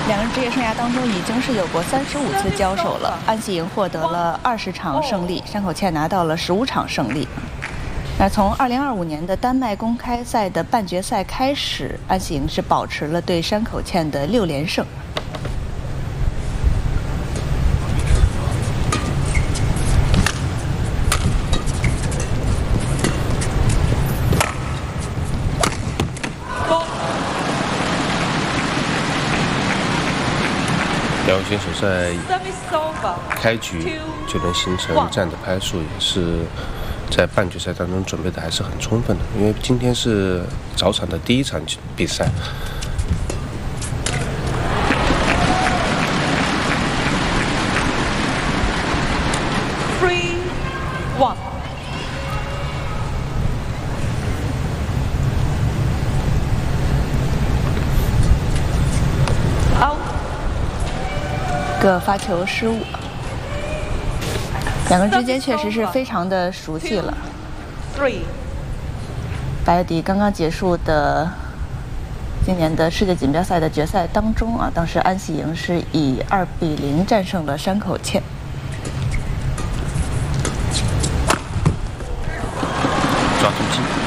两人职业生涯当中已经是有过35次交手了，安喜莹获得了20场胜利，山口茜拿到了15场胜利。那从2025年的丹麦公开赛的半决赛开始，安喜莹是保持了对山口茜的6连胜。 两位选手在开局就能形成这样的拍数，也是在半决赛当中准备的还是很充分的。因为今天是早场的第一场比赛。 3-1。 个发球失误，两个人之间确实是非常的熟悉了。白乐迪刚刚结束的今年的世界锦标赛的决赛当中啊，当时安喜莹是以2-0战胜了山口茜。 抓住机。